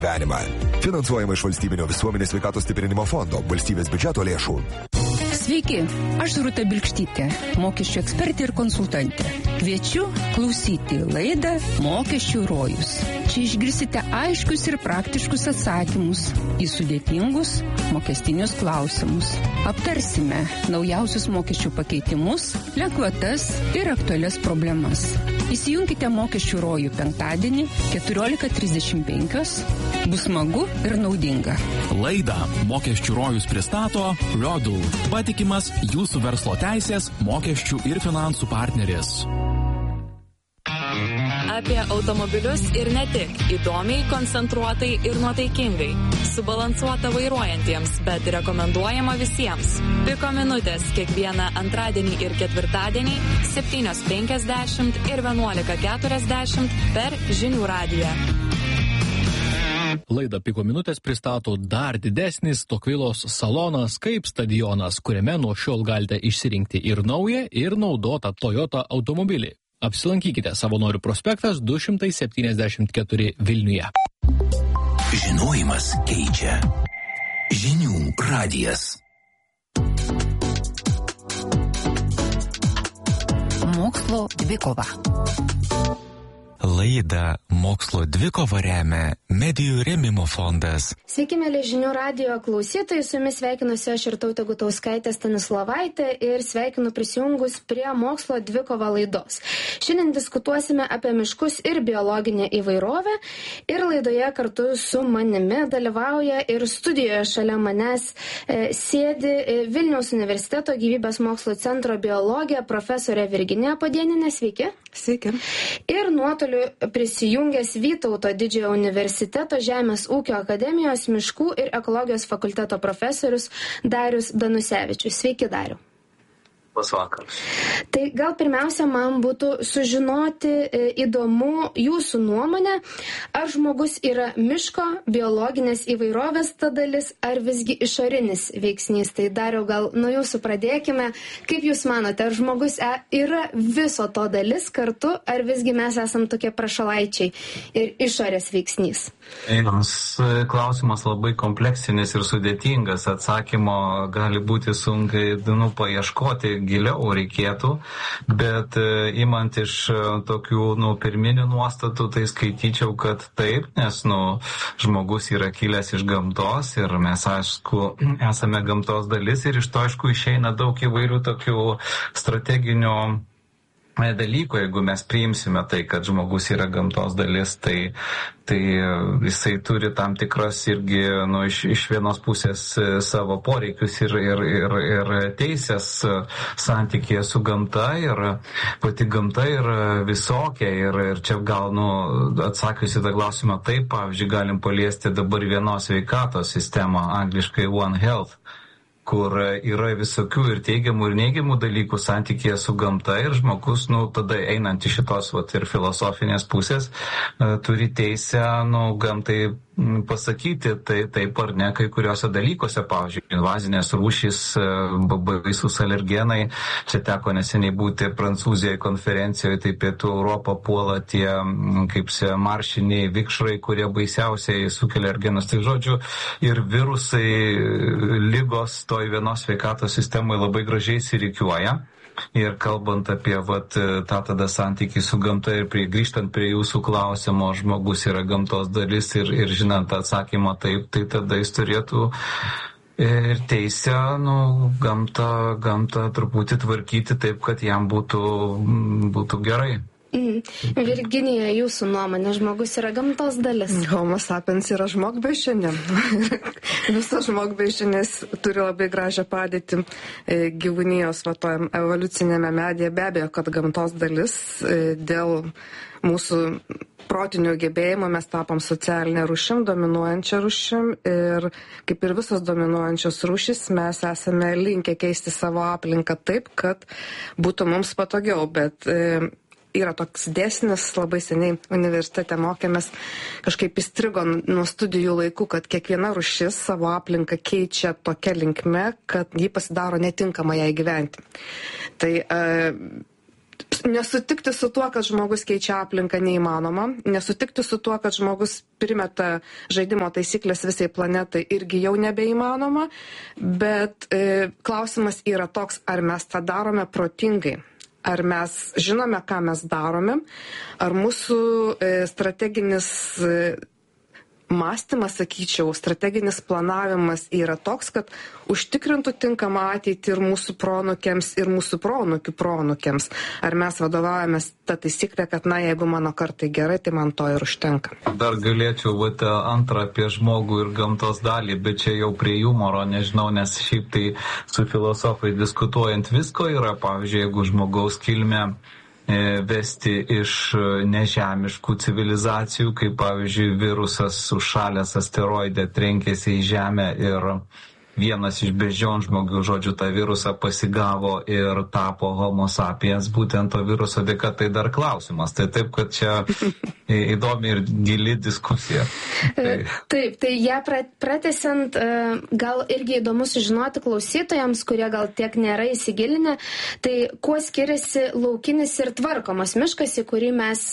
gyvenimą. Finansuojama iš valstybinio visuomenės sveikatos stiprinimo fondo, valstybės biudžeto lėšų. Sveiki, aš Rūta Bilkštytė, mokesčių ekspertė ir konsultantė. Kviečiu klausyti laidą Mokesčių rojus. Čia išgirsite aiškius ir praktiškus atsakymus į sudėtingus mokestinius klausimus. Aptarsime naujausius mokesčių pakeitimus, lengvatas ir aktualias problemas. Įsijunkite Mokesčių rojų penktadienį 14:35. Bus smagu ir naudinga. Laidą Mokesčių rojus pristato Rodul, patikimas jūsų verslo teisės, mokesčių ir finansų partneris. Apie automobilius ir ne tik. Įdomiai, koncentruotai ir nuotaikingai. Subalansuota vairuojantiems, bet rekomenduojama visiems. Piko minutės kiekvieną antradienį ir ketvirtadienį 7:50 ir 11:40 per Žinių radiją. Laidą Piko minutės pristato dar didesnis Tokvilos salonas kaip stadionas, kuriame nuo šiol galite išsirinkti ir naują, ir naudotą Toyota automobilį. Apsilankykite Savanorių prospektas 274 Vilniuje. Žinojimas keičia. Žinių radijas. Mokslo dvikova. Laidą Mokslo dvikova remia Medijų rėmimo fondas. Sveiki, mėly Žinių radijo klausytojai, su jumis sveikinusi aš Irtautė Gutauskaitė Stanislovaitė ir sveikinu prisijungus prie Mokslo dvikova laidos. Šiandien diskutuosime apie miškus ir biologinę įvairovę ir laidoje kartu su manimi dalyvauja ir studijoje šalia manęs sėdi Vilniaus universiteto gyvybės mokslo centro biologė profesorė Virginija Podėnienė. Sveiki. Sveiki. Ir nuotoliu prisijungęs Vytauto Didžiojo universiteto Žemės ūkio akademijos miškų ir ekologijos fakulteto profesorius Darius Danusevičius. Sveiki, Dariu. Pasvakaras. Tai gal pirmiausia man būtų sužinoti įdomu jūsų nuomonę, ar žmogus yra miško, biologinės įvairovės ta dalis, ar visgi išorinis veiksnys. Tai Dariau, gal nuo jūsų pradėkime. Kaip jūs manote, ar žmogus yra viso to dalis kartu, ar visgi mes esam tokie prašalaičiai ir išorės veiksnys? Klausimas labai kompleksinis ir sudėtingas. Atsakymo gali būti sunkiai paieškoti, giliau reikėtų, bet imant iš tokių pirminių nuostatų, tai skaityčiau, kad taip, nes žmogus yra kilęs iš gamtos ir mes, aišku, esame gamtos dalis ir iš to, aišku, išeina daug įvairių tokių strateginių dalykų. Jeigu mes priimsime tai, kad žmogus yra gamtos dalis, tai jisai turi tam tikras irgi iš vienos pusės savo poreikius ir teisės santykėje su gamta, ir pati gamta yra visokia, ir čia gal atsakius į tą klausimą taip, pavyzdžiui, galim paliesti dabar vienos sveikatos sistemą, angliškai One Health, kur yra visokių ir teigiamų ir neigiamų dalykų santykėje su gamta, ir žmogus, tada einant iš šitos ir filosofinės pusės, turi teisę, gamtai pasakyti taip ar ne kai kuriuose dalykuose, pavyzdžiui, invazinės rūšys, baisus alergenai. Čia teko neseniai būti Prancūzijoje konferencijoje, tai Pietų Europą puola tie, maršiniai vikšrai, kurie baisiausiai sukelia alergenus. Tai žodžiu, ir virusai, lygos toj vienos sveikatos sistemoje labai gražiai įsirikiuoja. Ir kalbant apie tą tada santykį su gamta ir grįžtant prie jūsų klausimo, žmogus yra gamtos dalis ir žinant atsakymą taip, tai tada jis turėtų ir teisę gamtą truputį tvarkyti taip, kad jam būtų gerai. Virginija, jūsų nuomonė, žmogus yra gamtos dalis? Homo sapiens yra žmogbeždžionė. Visos žmogbeždžionės turi labai gražią padėtį gyvūnijos evoliucinėme medyje. Be abejo, kad gamtos dalis dėl mūsų protinių gebėjimų mes tapom socialinę rūšim, dominuojančią rūšim, ir kaip ir visos dominuojančios rūšis mes esame linkę keisti savo aplinką taip, kad būtų mums patogiau, bet yra toks dėsnis, labai seniai universitete mokėmės, kažkaip įstrigo nuo studijų laikų, kad kiekviena rūšis savo aplinką keičia tokia linkme, kad ji pasidaro netinkama jai gyventi. Tai Nesutikti su tuo, kad žmogus keičia aplinką neįmanoma, nesutikti su tuo, kad žmogus primeta žaidimo taisyklės visai planetai irgi jau nebeįmanoma, bet klausimas yra toks, ar mes tą darome protingai, ar mes žinome, ką mes darome, ar mūsų strateginis mąstymas, sakyčiau, strateginis planavimas yra toks, kad užtikrintų tinkamą ateitį ir mūsų proanūkiams, ir mūsų proanūkių proanūkiams. Ar mes vadovaujamės tą taisyklę, kad, jeigu mano kartai gerai, tai man to ir užtenka. Dar galėčiau antrą apie žmogų ir gamtos dalį, bet čia jau prie humoro, nežinau, nes šiaip tai su filosofai diskutuojant visko yra, pavyzdžiui, jeigu žmogaus kilmė vesti iš nežemiškų civilizacijų, kaip pavyzdžiui virusas užšalęs asteroide trenkėsi į Žemę ir vienas iš beždžionžmogių, žodžiu, tą virusą pasigavo ir tapo homo sapiens, būtent to viruso dėka, tai dar klausimas. Tai taip, kad čia įdomi ir gili diskusija. Taip, tai ją pratęsiant, gal irgi įdomu sužinoti klausytojams, kurie gal tiek nėra įsigilinę, tai kuo skiriasi laukinis ir tvarkomas miškas, į kurį mes,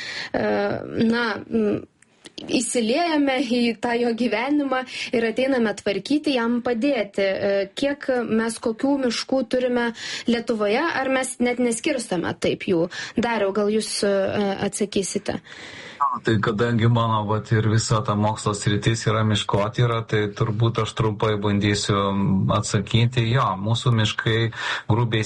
įsiliejame į tą jo gyvenimą ir ateiname tvarkyti, jam padėti. Kiek mes kokių miškų turime Lietuvoje, ar mes net neskirstame taip jų? Dariau, gal jūs atsakysite? Tai kadangi mano ir visa ta mokslo sritis yra miškotyra, tai turbūt aš trumpai bandysiu atsakyti. Jo, mūsų miškai grubiai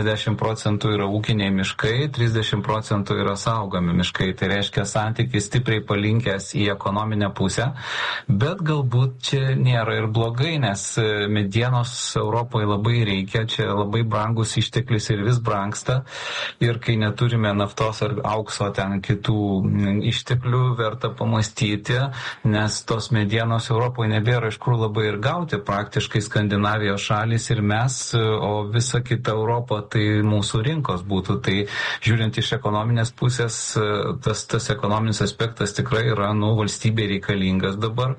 70% yra ūkiniai miškai, 30% yra saugomi miškai. Tai reiškia santykis stipriai palinkęs į ekonominę pusę, bet galbūt čia nėra ir blogai, nes medienos Europoje labai reikia, čia labai brangus išteklis ir vis brangsta. Ir kai neturime naftos ar aukso ten kitų išteklių, verta pamastyti, nes tos medienos Europoje nebėra iš kur labai ir gauti, praktiškai Skandinavijos šalis ir mes, o visa kita Europa tai mūsų rinkos būtų. Tai žiūrint iš ekonominės pusės, tas ekonominis aspektas tikrai yra valstybei reikalingas dabar.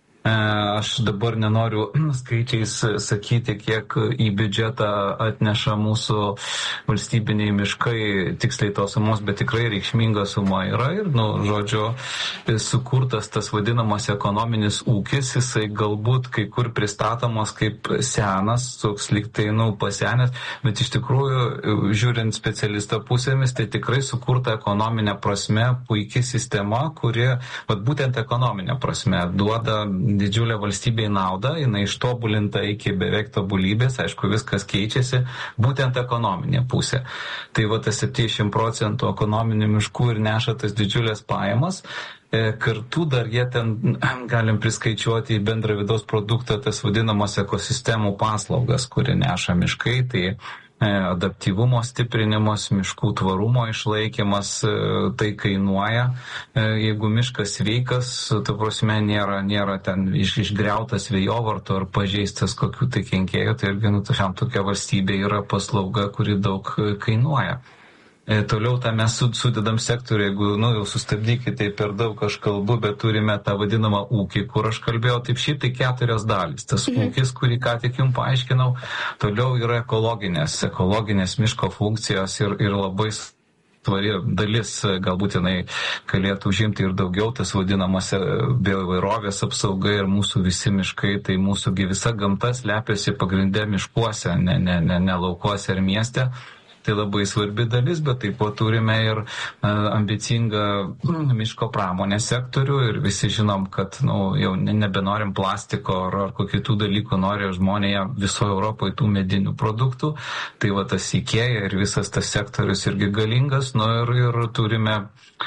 Aš dabar nenoriu skaičiais sakyti, kiek į biudžetą atneša mūsų valstybiniai miškai, tiksliai tos sumos, bet tikrai reikšminga suma yra ir, žodžiu, sukurtas tas vadinamas ekonominis ūkis, jisai galbūt kai kur pristatomas kaip senas, toks lyg tai, pasenęs, bet iš tikrųjų, žiūrint specialisto pusėmis, tai tikrai sukurta ekonominė prasme puikia sistema, kuri, būtent ekonominė prasme, duoda didžiulę valstybei naudą, jinai ištobulinta iki beveik tobulybės, aišku, viskas keičiasi, būtent ekonominė pusė. Tai tas 70% ekonominių miškų ir neša tas didžiulės pajamas, kartu dar jie ten galim priskaičiuoti į bendrą vidaus produktą tas vadinamas ekosistemų paslaugas, kuri neša miškai, tai adaptyvumo stiprinimas, miškų tvarumo išlaikymas, tai kainuoja. Jeigu miškas sveikas, ta prasme, nėra ten išgriautas vėjovartų ar pažeistas kokių tai kenkėjų, tai irgi tokia valstybė yra paslauga, kuri daug kainuoja. Toliau tą mes sudedam sektorių, jeigu jau sustabdykite, tai per daug aš kalbu, bet turime tą vadinamą ūkį, kur aš kalbėjau, taip šiaip tai 4 dalys. Tas ūkis, kurį ką tik jums paaiškinau, toliau yra ekologinės miško funkcijos ir labai tvari dalis, galbūt jinai galėtų užimti ir daugiau, tas vadinamas bioįvairovės apsauga ir mūsų visi miškai, tai mūsų visa gamta slepiasi pagrinde miškuose, ne laukuose ar mieste. Tai labai svarbi dalis, bet taip pat turime ir ambicingą miško pramonės sektorių ir visi žinom, kad jau nebenorim plastiko ar kokių dalykų, nori žmonės visoje Europoje tų medinių produktų. Tai tas IKEA ir visas tas sektorius irgi galingas, ir turime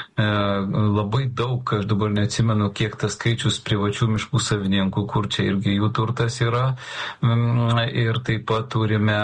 labai daug, aš dabar neatsimenu, kiek tas skaičius privačių miškų savininkų, kur čia irgi jų turtas yra. Ir taip pat turime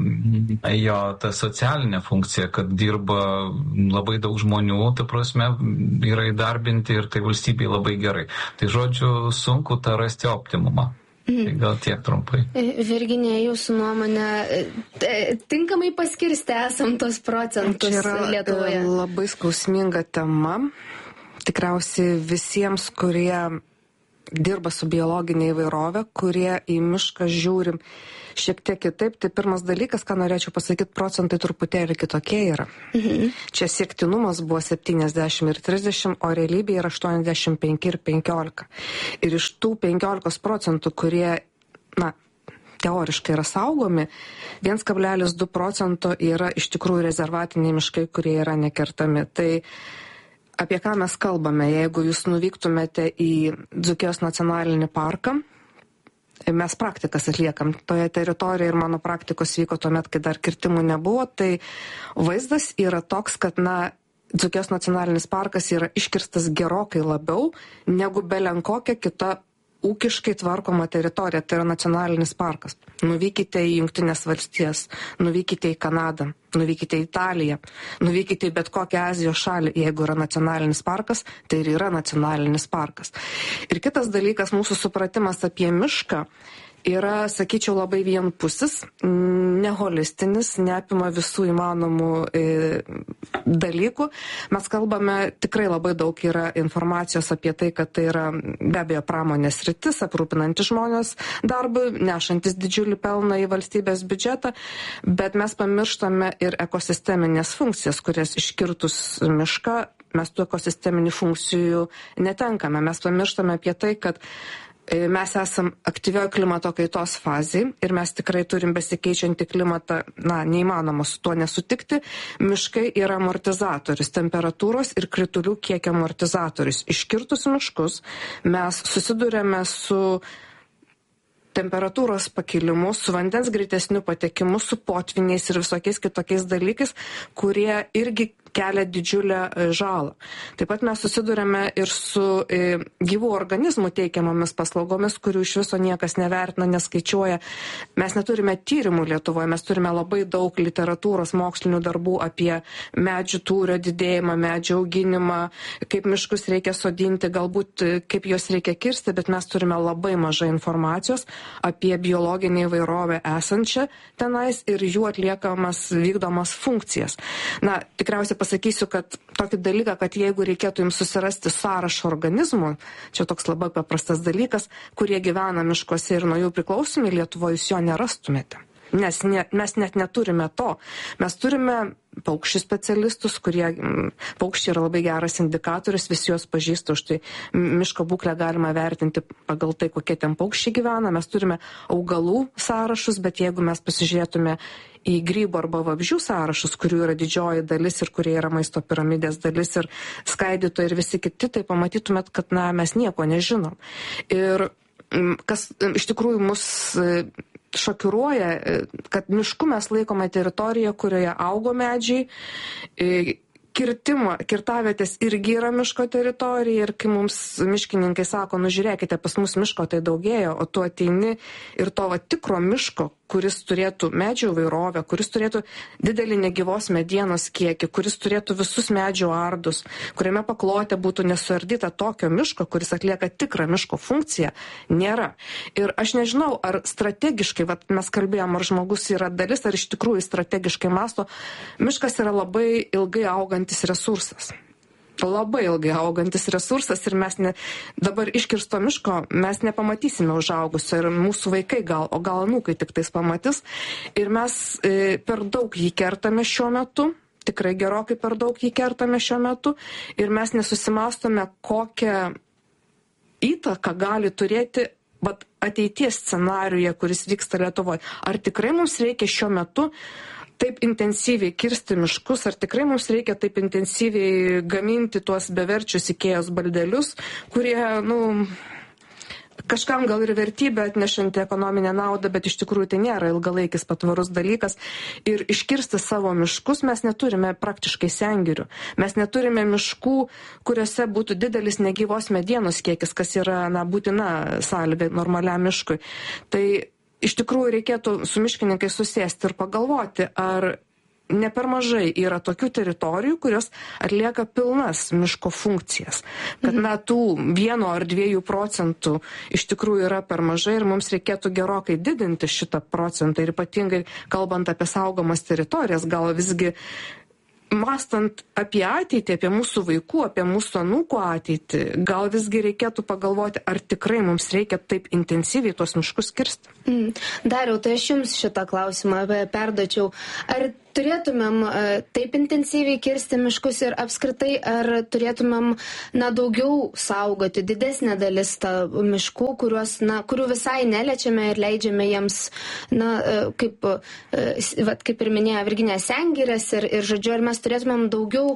tą socialinę funkciją, kad dirba labai daug žmonių, ta prasme, yra įdarbinti ir tai valstybei labai gerai. Tai žodžiu, sunku tą rasti optimumą. Tai gal tiek trumpai. Virginija, jūsų nuomonė, tinkamai paskirsti esam tos procentus Lietuvoje? Čia yra labai skausminga tema. Tikriausiai visiems, kurie dirba su biologinė įvairovė, kurie į mišką žiūrim šiek tiek kitaip. Tai pirmas dalykas, ką norėčiau pasakyti, procentai truputėlį kitokie yra. Čia siektinumas buvo 70 ir 30, o realybė yra 85 ir 15. Ir iš tų 15%, kurie, teoriškai yra saugomi, 1,2 procento yra iš tikrųjų rezervatiniai miškai, kurie yra nekertami. Tai apie ką mes kalbame, jeigu jūs nuvyktumėte į Dzūkijos nacionalinį parką, mes praktikas atliekam toje teritorijoje ir mano praktikos vyko tuomet, kai dar kirtimų nebuvo, tai vaizdas yra toks, kad Dzūkijos nacionalinis parkas yra iškirstas gerokai labiau negu belenkokia kita ūkiškai tvarkoma teritorija, tai yra nacionalinis parkas. Nuvykite į Jungtinės valstijas, nuvykite į Kanadą, nuvykite į Italiją, nuvykite į bet kokią Azijos šalį, jeigu yra nacionalinis parkas, tai ir yra nacionalinis parkas. Ir kitas dalykas, mūsų supratimas apie mišką yra, sakyčiau, labai vienpusis, neholistinis, neapima visų įmanomų dalykų. Mes kalbame, tikrai labai daug yra informacijos apie tai, kad tai yra be abejo pramonės sritis, aprūpinantis žmonės darbui, nešantis didžiulį pelną į valstybės biudžetą, bet mes pamirštame ir ekosisteminės funkcijas, kurias iškirtus mišką mes tų ekosisteminių funkcijų netenkame. Mes pamirštame apie tai, kad mes esam aktyvioje klimato kaitos fazėje ir mes tikrai turim besikeičiantį klimatą, neįmanoma su tuo nesutikti. Miškai yra amortizatorius, temperatūros ir kritulių kiekio amortizatorius. Iškirtus miškus mes susidurėme su temperatūros pakilimu, su vandens greitesniu patekimu, su potviniais ir visokiais kitokiais dalykais, kurie irgi kelia didžiulę žalą. Taip pat mes susidurėme ir su gyvų organizmų teikiamomis paslaugomis, kurių iš viso niekas nevertina, neskaičiuoja. Mes neturime tyrimų Lietuvoje, mes turime labai daug literatūros mokslinių darbų apie medžių tūrio didėjimą, medžių auginimą, kaip miškus reikia sodinti, galbūt kaip juos reikia kirsti, bet mes turime labai mažai informacijos apie biologinę įvairovę esančią tenais ir jų atliekamas vykdomas funkcijas. Tikriausiai pasakysiu, kad tokį dalyką, kad jeigu reikėtų jums susirasti sąrašą organizmų, čia toks labai paprastas dalykas, kurie gyvena miškuose ir nuo jų priklausomi, Lietuvoje jūs jo nerastumėte. Nes mes net neturime to. Mes turime paukščių specialistus, paukščiai yra labai geras indikatorius, visi juos pažįsta, už tai miško būklę galima vertinti pagal tai, kokie ten paukščiai gyvena. Mes turime augalų sąrašus, bet jeigu mes pasižiūrėtume į grybų arba vabzdžių sąrašus, kurių yra didžioji dalis ir kurie yra maisto piramidės dalis ir skaidytojai ir visi kiti, tai pamatytumėt, kad mes nieko nežinom. Ir kas iš tikrųjų mus šokiruoja, kad mišku mes laikome teritoriją, kurioje augo medžiai, kirtavietės irgi yra miško teritorija ir kai mums miškininkai sako, žiūrėkite, pas mus miško tai daugėjo, o tu ateini ir to tikro miško, kuris turėtų medžių įvairovę, kuris turėtų didelį negyvos medienos kiekį, kuris turėtų visus medžių ardus, kuriame paklotė būtų nesuardyta, tokio miško, kuris atlieka tikrą miško funkciją, nėra. Ir aš nežinau, ar strategiškai, mes kalbėjom, ar žmogus yra dalis, ar iš tikrųjų strategiškai mąsto, miškas yra labai ilgai augantis resursas. Labai ilgai augantis resursas ir mes dabar iškirsto miško mes nepamatysime užaugusio ir mūsų vaikai o gal anūkai tik tais pamatys. Ir mes per daug jį kertame šiuo metu, tikrai gerokai per daug jį kertame šiuo metu ir mes nesusimastome, kokią įtaką gali turėti ateities scenarijuje, kuris vyksta Lietuvoje. Ar tikrai mums reikia šiuo metu taip intensyviai kirsti miškus, ar tikrai mums reikia taip intensyviai gaminti tuos beverčius Ikėjos baldelius, kurie, kažkam gal ir vertybę atnešanti ekonominę naudą, bet iš tikrųjų tai nėra ilgalaikis patvarus dalykas. Ir iškirsti savo miškus mes neturime praktiškai sengirių. Mes neturime miškų, kuriuose būtų didelis negyvos medienos kiekis, kas yra būtina sąlyga normaliam miškui. Tai iš tikrųjų reikėtų su miškininkais susėsti ir pagalvoti, ar ne per mažai yra tokių teritorijų, kurios atlieka pilnas miško funkcijas. Kad tų 1 ar 2 procentų iš tikrųjų yra per mažai ir mums reikėtų gerokai didinti šitą procentą ir ypatingai kalbant apie saugomas teritorijas, gal visgi mąstant apie ateitį, apie mūsų vaikų, apie mūsų anūkų ateitį, gal visgi reikėtų pagalvoti, ar tikrai mums reikia taip intensyviai tuos miškus kirsti? Dariau, tai aš jums šitą klausimą perduočiau. Ar turėtumėm taip intensyviai kirsti miškus ir apskritai, ar turėtumėm daugiau saugoti, didesnė dalis miškų, kurių visai neliečiame ir leidžiame jiems, kaip ir minėjo Virginija, sengirės ir žodžiu, ar mes turėtumėm daugiau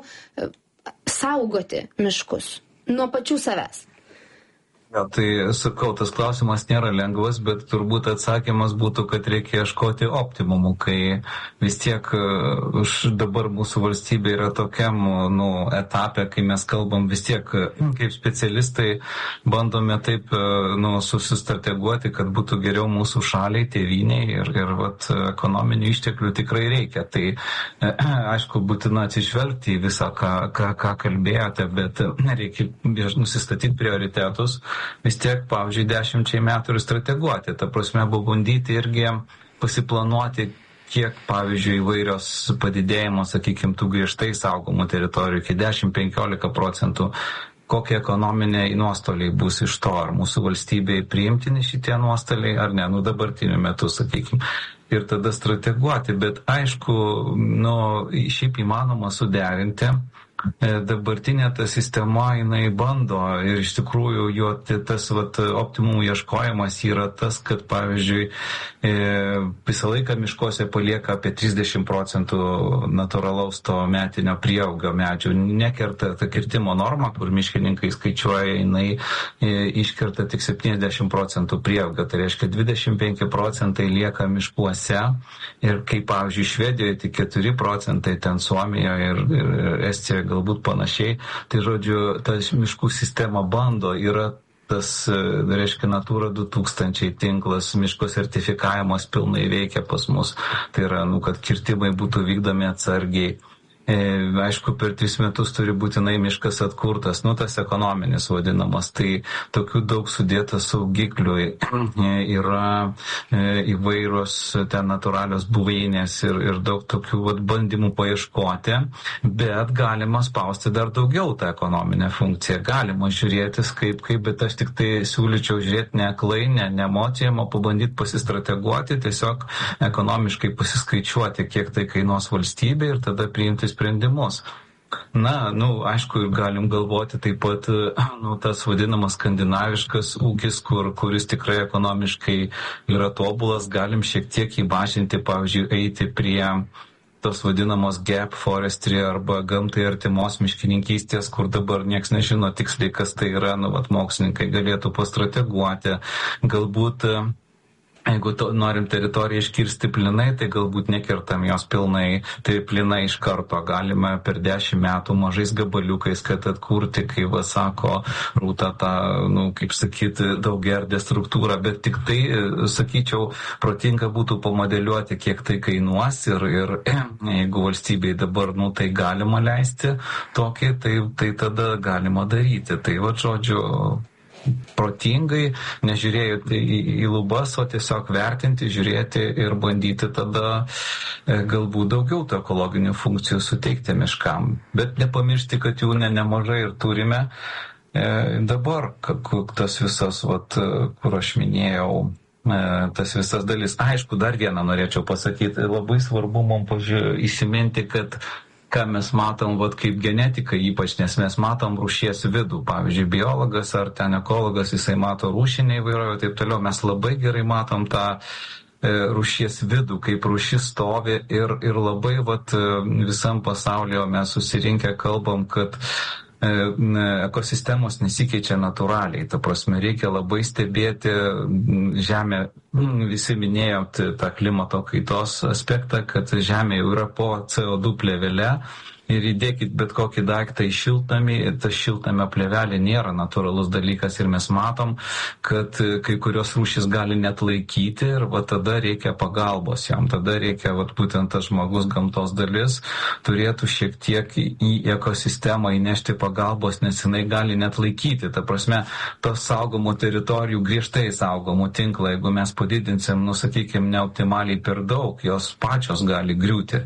saugoti miškus nuo pačių savęs? Ja, tai sakau, tas klausimas nėra lengvas, bet turbūt atsakymas būtų, kad reikia ieškoti optimumų, kai vis tiek dabar mūsų valstybė yra tokiam etape, kai mes kalbam vis tiek kaip specialistai, bandome taip susistrateguoti, kad būtų geriau mūsų šaliai, tėvyniai ir ekonominių išteklių tikrai reikia. Tai aišku, būtina atsižvelgti į visą, ką kalbėjote, bet reikia nusistatyti prioritetus. Vis tiek, pavyzdžiui, 10 metų ir strateguoti. Ta prasme, bandyti irgi pasiplanuoti, kiek, pavyzdžiui, įvairios padidėjimo, sakykime, tų griežtai saugomų teritorijų iki 10-15%, kokie ekonominiai nuostoliai bus iš to, ar mūsų valstybei priimtini šitie nuostoliai, ar ne, dabartiniu metu, sakykime. Ir tada strateguoti, bet aišku, šiaip įmanoma suderinti. Dabartinė ta sistema, jinai bando ir iš tikrųjų jo tas optimumų ieškojimas yra tas, kad pavyzdžiui visą laiką miškuose palieka apie 30% natūralaus to metinio prieaugio medžių. Nekerta ta kirtimo norma, kur miškininkai skaičiuoja, jinai iškerta tik 70% prieaugio. Tai reiškia 25% lieka miškuose ir kaip pavyzdžiui Švedijoje tik 4%, ten Suomijoje ir Estijoje galbūt panašiai. Tai žodžiu, ta miškų sistema bando, yra tas, reiškia, Natura 2000 tinklas, miško sertifikavimas pilnai veikia pas mus. Tai yra, kad kirtimai būtų vykdomi atsargiai. Aišku, per 3 metus turi būtinai miškas atkurtas, tas ekonominis vadinamas, tai tokių daug sudėta saugiklių, yra įvairios ten natūralios buveinės ir daug tokių bandymų paieškoti, bet galima spausti dar daugiau tą ekonominę funkciją, galima žiūrėtis kaip, bet aš tik tai siūlyčiau žiūrėti ne aklai, ne emocijom, o pabandyti pasistrateguoti, tiesiog ekonomiškai pasiskaičiuoti, kiek tai kainuos valstybė ir tada priimti sprendimus. Aišku, galim galvoti taip pat, tas vadinamas skandinaviškas ūkis, kuris tikrai ekonomiškai yra tobulas, galim šiek tiek įmažinti, pavyzdžiui, eiti prie tos vadinamos gap forestry arba gamtai artimos miškininkystės, kur dabar nieks nežino tiksliai, kas tai yra, mokslininkai galėtų pastrateguoti, galbūt jeigu norim teritoriją iškirsti plinai, tai galbūt nekertam jos pilnai, tai plinai iš karto galime per 10 metų mažais gabaliukais, kad atkurti, kai sako Rūta, tą, kaip sakyti, daugiardė struktūrą, bet tik tai, sakyčiau, protinga būtų pamodeliuoti, kiek tai kainuos ir jeigu valstybei dabar, tai galima leisti tokį, tai tada galima daryti. Tai žodžiu, protingai, nežiūrėti į lubas, o tiesiog vertinti, žiūrėti ir bandyti tada galbūt daugiau tų ekologinių funkcijų suteikti miškam. Bet nepamiršti, kad jų nemažai ir turime. Dabar tas visas, kur aš minėjau, tas visas dalis. Aišku, dar vieną norėčiau pasakyti. Labai svarbu mums įsiminti, kad ką mes matom, kaip genetika ypač, nes mes matom rūšies vidų. Pavyzdžiui, biologas ar ten ekologas, jisai mato rūšinę įvairovę ir taip toliau. Mes labai gerai matom tą rūšies vidų, kaip rūšis stovi ir labai visam pasaulyje mes susirinkę kalbam, kad ekosistemos nesikeičia natūraliai. Ta prasme, reikia labai stebėti Žemę. Visi minėjot tą klimato kaitos aspektą, kad Žemė jau yra po CO2 plėvele. Ir įdėkit bet kokį daiktą į šiltnamį, tas šiltnamio plėvelė nėra natūralus dalykas ir mes matom, kad kai kurios rūšys gali net laikyti ir tada reikia pagalbos jam, tada reikia būtent tas žmogus gamtos dalis turėtų šiek tiek į ekosistemą įnešti pagalbos, nes jinai gali net laikyti. Ta prasme, tos saugomų teritorijų, griežtai saugomų tinklą, jeigu mes padidinsim, sakykime, neoptimaliai per daug, jos pačios gali griūti.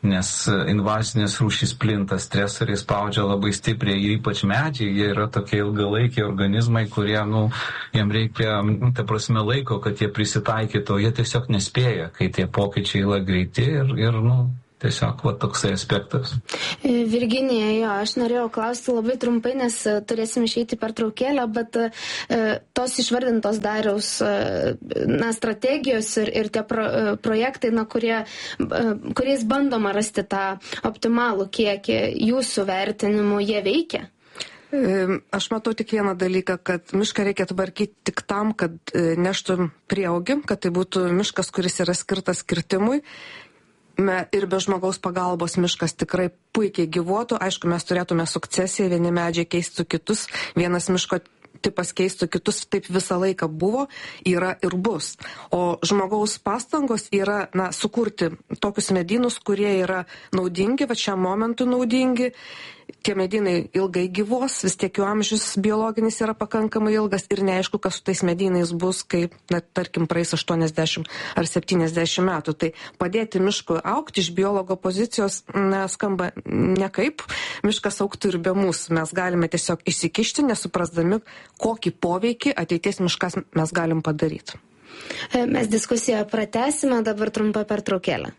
nes invazinės rūšys plinta, stresoriai spaudžia labai stipriai ir ypač medžiai, jie yra tokie ilgalaikiai organizmai, kurie, jiem reikia, ta prasme, laiko, kad jie prisitaikytų, jie tiesiog nespėja, kai tie pokyčiai yra greiti ir tiesiog toksai aspektas. Virginija, aš norėjau klausti labai trumpai, nes turėsim išeiti per traukėlę, bet tos išvardintos Dariaus strategijos ir tie projektai, kuriais bandoma rasti tą optimalų kiekį, jūsų vertinimu, jie veikia? Aš matau tik vieną dalyką, kad mišką reikia tvarkyti tik tam, kad neštų prieaugį, kad tai būtų miškas, kuris yra skirtas kirtimui. Ir be žmogaus pagalbos miškas tikrai puikiai gyvuotų. Aišku, mes turėtume sukcesiją, vieni medžiai keistų kitus, vienas miško tipas keistų kitus, taip visą laiką buvo, yra ir bus. O žmogaus pastangos yra sukurti tokius medynus, kurie yra naudingi, šiam momentui naudingi. Tie medynai ilgai gyvos, vis tiek jų amžius biologinis yra pakankamai ilgas ir neaišku, kas su tais medynais bus, kaip, tarkim, praeis 80 ar 70 metų. Tai padėti miškui augti iš biologo pozicijos skamba nekaip, miškas augtų ir be mūsų. Mes galime tiesiog įsikišti, nesuprasdami, kokį poveikį ateities miškas mes galim padaryti. Mes diskusiją pratęsime, dabar trumpa pertraukėlė.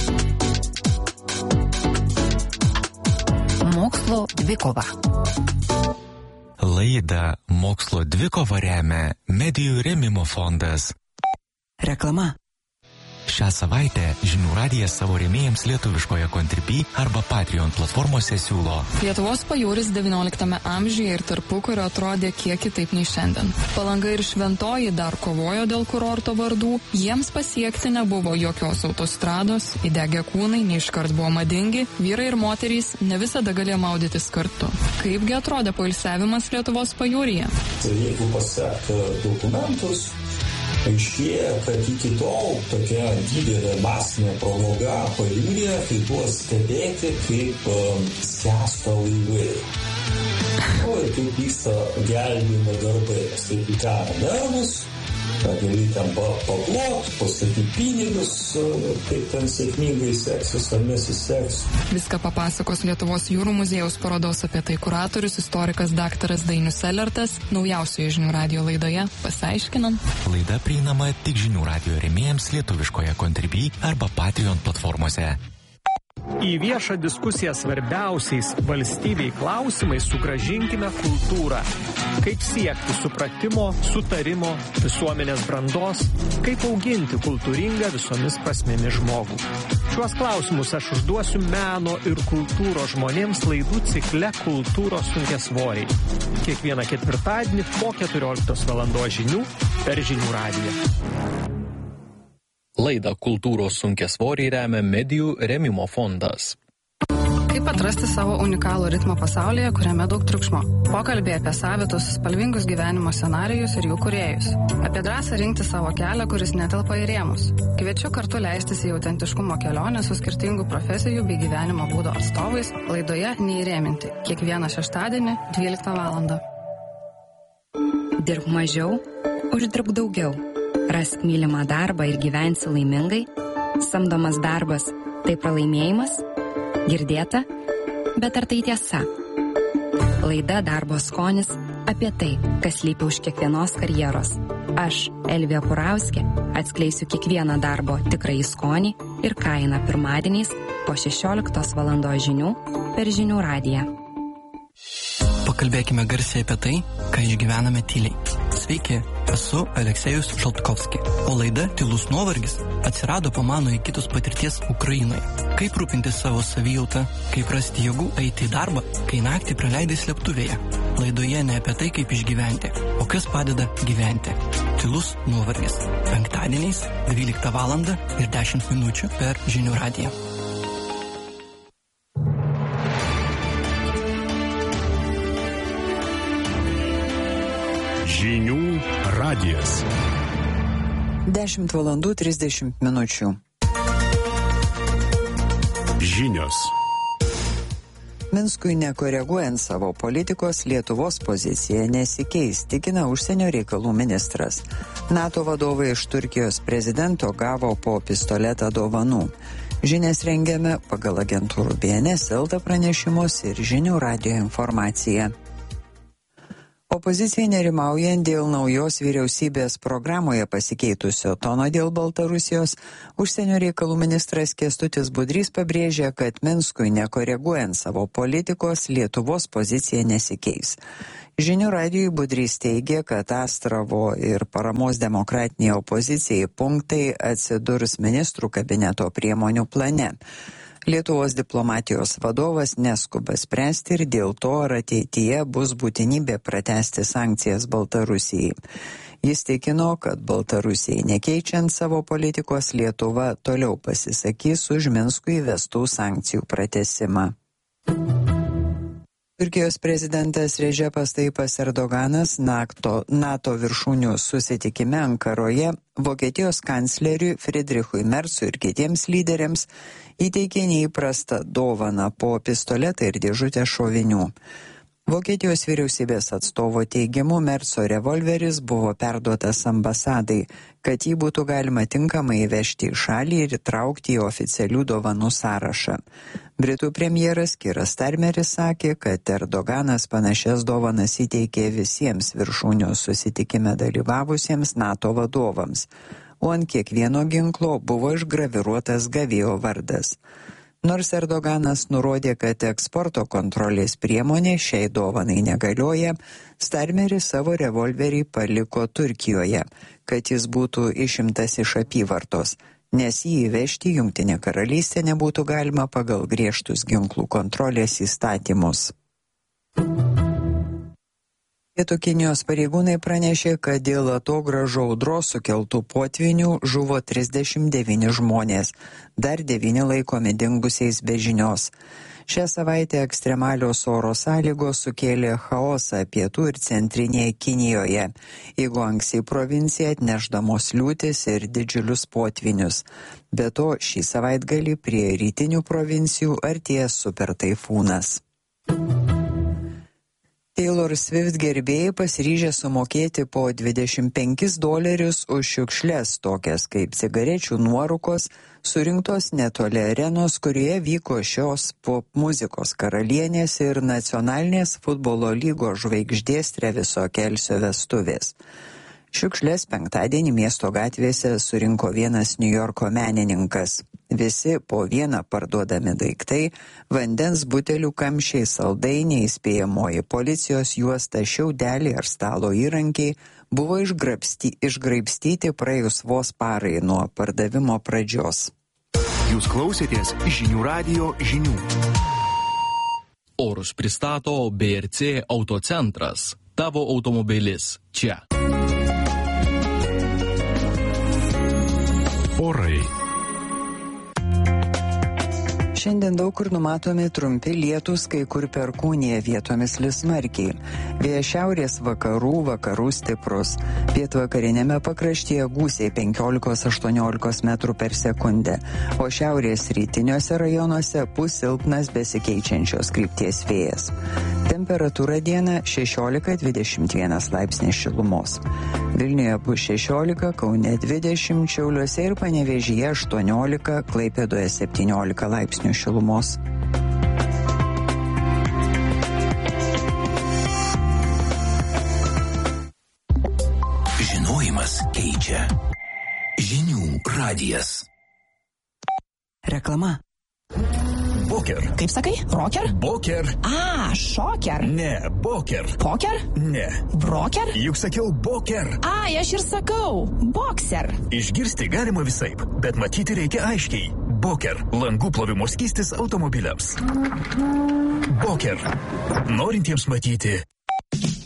Mokslo dvikova. Laidą Mokslo dvikova remia Medijų rėmimo fondas. Reklama. Šią savaitę Žinių radijas savo rėmėjams lietuviškoje Contribui arba Patreon platformose siūlo. Lietuvos pajūris XIX amžiuje ir tarpukario atrodė kiek kitaip nei šiandien. Palanga ir Šventoji dar kovojo dėl kurorto vardų, jiems pasiekti nebuvo jokios autostrados, įdegę kūnai neiškart buvo madingi, vyrai ir moterys ne visada galėjo maudytis kartu. Kaipgi atrodė poilsiavimas Lietuvos pajūryje? Jeigu pasekti dokumentus, aiškėja, kad iki tol tokia didelė masinė pramoga pajūryje, tai buvo stebėti, kaip skęsta laivai. Ir kaip vyksta gelbėjimo darbai, nes taip įkena nervus, gali ten paplot, pastatyti pinigus, kaip ten sėkmingai seksis ar nesiseks. Viską papasakos Lietuvos jūrų muziejaus parodos apie tai kuratorius, istorikas daktaras Dainius Elertas, naujausioje Žinių radijo laidoje. Pasiaiškinam. Laida prieinama tik Žinių radijo rėmėjams lietuviškoje Contribui arba Patreon platformose. Į viešą diskusiją svarbiausiais valstybei klausimais sugrąžinkime kultūrą. Kaip siekti supratimo, sutarimo, visuomenės brandos, kaip auginti kultūringą visomis prasmėmis žmogų. Šiuos klausimus aš užduosiu meno ir kultūros žmonėms laidų cikle Kultūros sunkiasvoriai. Kiekvieną ketvirtadienį po 14 valandos žinių per Žinių radiją. Laidą Kultūros sunkiasvoriai remia Medijų rėmimo fondas. Kaip atrasti savo unikalų ritmą pasaulyje, kuriame daug triukšmo? Pokalbė apie savitus, spalvingus gyvenimo scenarijus ir jų kūrėjus. Apie drąsą rinkti savo kelią, kuris netelpa į rėmus. Kviečiu kartu leistis į autentiškumo kelionę su skirtingų profesijų bei gyvenimo būdo atstovais laidoje Neįrėminti. Kiekvieną šeštadienį 12 valandą. Dirbk mažiau, uždirbk daugiau. Rask mylimą darbą ir gyvensi laimingai. Samdomas darbas – tai pralaimėjimas? Girdėta? Bet ar tai tiesa? Laida Darbo skonis apie tai, kas slypi už kiekvienos karjeros. Aš, Elvija Purauskė, atskleisiu kiekvieną darbo tikrąjį skonį ir kainą pirmadieniais po 16 valandos žinių per Žinių radiją. Pakalbėkime garsiai apie tai, ką išgyvename tyliai. Sveiki, esu Aleksejus Šaltkovski, o laida Tylus nuovargis atsirado po mano įgytos patirties Ukrainoje. Kaip rūpintis savo savijautą, kaip rasti jėgų eiti į darbą, kai naktį praleidai slėptuvėje. Laidoje ne apie tai, kaip išgyventi, o kas padeda gyventi. Tylus nuovargis. Penktadieniais 12 valandą ir 10 minučių per Žinių radiją. Žinių radijas. 10 valandų 30 minučių. Žinios. Minskui nekoreguojant savo politikos, Lietuvos pozicija nesikeis, tikina užsienio reikalų ministras. NATO vadovai iš Turkijos prezidento gavo po pistoletą dovanų. Žinias rengiame pagal agentūrų BNS LT pranešimus ir Žinių radijo informaciją. Opozicijai nerimaujant dėl naujos vyriausybės programoje pasikeitusio tono dėl Baltarusijos, užsienio reikalų ministras Kęstutis Budrys pabrėžė, kad Minskui nekoreguojant savo politikos, Lietuvos pozicija nesikeis. Žinių radijui Budrys teigė, kad Astravo ir paramos demokratiniai opozicijai punktai atsidurs ministrų kabineto priemonių plane. Lietuvos diplomatijos vadovas neskuba spręsti ir dėl to, ar ateityje bus būtinybė pratęsti sankcijas Baltarusijai. Jis tikino, kad Baltarusijai nekeičiant savo politikos Lietuva toliau pasisakys už Minskui įvestų sankcijų pratęsimą. Turkijos prezidentas Redžepas Tayyipas Erdoganas NATO viršūnių susitikime Ankaroje Vokietijos kancleriui Friedrichui Merzui ir kitiems lyderiams įteikė neįprastą dovaną po pistoletą ir dėžutę šovinių. Vokietijos vyriausybės atstovo teigimu Merzo revolveris buvo perduotas ambasadai, kad jį būtų galima tinkamai įvežti į šalį ir įtraukti į oficialių dovanų sąrašą. Britų premjeras Kiras Starmeris sakė, kad Erdoganas panašias dovanas įteikė visiems viršūnių susitikime dalyvavusiems NATO vadovams, o ant kiekvieno ginklo buvo išgraviruotas gavėjo vardas. Nors Erdoganas nurodė, kad eksporto kontrolės priemonė šiai dovanai negalioja, Starmeris savo revolverį paliko Turkijoje, kad jis būtų išimtas iš apyvartos, nes jį įvežti Jungtinė karalystė nebūtų galima pagal griežtus ginklų kontrolės įstatymus. Pietų Kinijos pareigūnai pranešė, kad dėl atogrąžų audros sukeltų potvinių žuvo 39 žmonės, dar 9 laikomi dingusiais be žinios. Šią savaitę ekstremalios oro sąlygos sukėlė chaosą pietų ir centrinėje Kinijoje, Iguangsi provincija atnešdamos liūtis ir didžiulius potvinius. Be to, šį savaitgalį prie rytinių provincijų artės supertaifūnas. Taylor Swift gerbėjai pasiryžę sumokėti po $25 už šiukšles, tokias kaip cigarečių nuorūkos, surinktos netoli arenos, kurioje vyko šios popmuzikos karalienės ir nacionalinės futbolo lygos žvaigždės Treviso Kelsio vestuvės. Šiukšles penktadienį miesto gatvėse surinko vienas Niujorko menininkas. Visi po vieną parduodami daiktai, vandens butelių kamščiai, saldainiai, įspėjamoji policijos juosta, šiaudeliai ar stalo įrankiai buvo išgraibstyti praėjus vos parai nuo pardavimo pradžios. Jūs klausėtės Žinių radijo žinių. Orus pristato BRC Autocentras. Tavo automobilis čia. Orai. Šiandien daug kur numatomi trumpi lietūs, kai kur perkūnija, vietomis lis smarkiai. Vėjas šiaurės vakarų stiprus. Pietvakarinėme pakraštyje gūsiai 15-18 metrų per sekundę, o šiaurės rytiniuose rajonuose pūs silpnas besikeičiančios krypties vėjas. Temperatūra dieną 16-21 laipsnis šilumos. Vilniuje bus 16, Kaune 20, Šiauliuose ir Panevėžyje 18, Klaipėdoje 17 laipsnių šilumos. Žinojimas keičia. Žinių radijas. Reklama. Boker. Kaip sakai? Rocker? Boker. A, šoker. Ne, boker. Poker? Ne. Broker? Juk sakiau boker. Ai, aš ir sakau. Boxer. Išgirsti galima visaip, bet matyti reikia aiškiai. Boker. Langų plovimo skystis automobiliams. Boker. Norintiems matyti